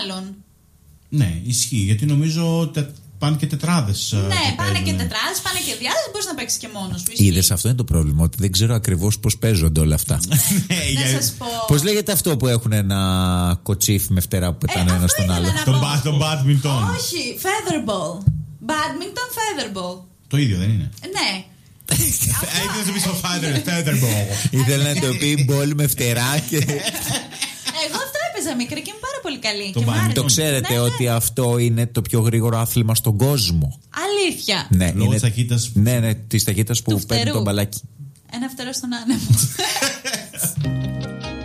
άλλον. Ναι, ισχύει, γιατί νομίζω πάνε και τετράδες. Ναι, πάνε και τετράδες, πάνε και διάδες, μπορείς να παίξεις και μόνος σου. Είδες, αυτό είναι το πρόβλημα, ότι δεν ξέρω ακριβώς πώς παίζονται όλα αυτά. Να σας πω. Πώς λέγεται αυτό που έχουν ένα κοτσίφ με φτερά που πετάνε ένα στον άλλο? Το badminton. Όχι, featherball. Badminton, featherball. Το ίδιο δεν είναι? Ναι. Ήθελα να σου πεις το featherball. Ήθελα να το πει μπολ με φτερά και... Εγώ αυτό έπαιζα μικρή και είμαι πάρα πολύ καλή. Το Και μ' άρεσε. Το ξέρετε Ναι, ότι αυτό είναι το πιο γρήγορο άθλημα στον κόσμο? αλήθεια. Ναι, Λόγω της ταχύτητας. Ναι, της ταχύτητας που παίρνει φτερού. τον μπαλάκι. Ένα φτερό στον άνεμο.